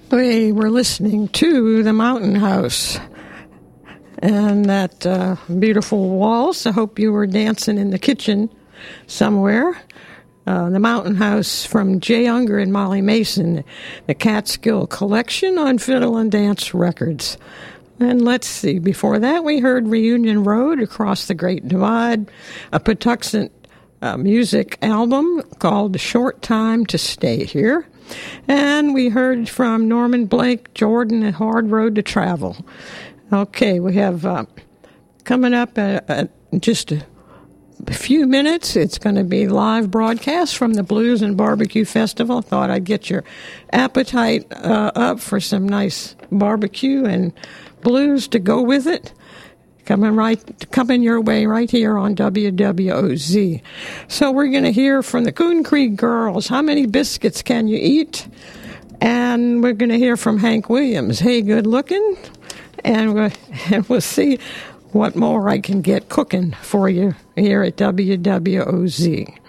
We were listening to The Mountain House and that beautiful waltz. I hope you were dancing in the kitchen somewhere. The Mountain House from Jay Unger and Molly Mason, the Catskill Collection on Fiddle and Dance Records. And let's see, before that we heard Reunion Road, Across the Great Divide, a Patuxent music album called Short Time to Stay Here. And we heard from Norman Blake, Jordan, and Hard Road to Travel. Okay, we have coming up just a few minutes, it's going to be live broadcast from the Blues and Barbecue Festival. Thought I'd get your appetite up for some nice barbecue and blues to go with it. Coming your way right here on WWOZ. So we're going to hear from the Coon Creek Girls, How Many Biscuits Can You Eat? And we're going to hear from Hank Williams, Hey Good Looking. And we'll see what more I can get cooking for you here at WWOZ.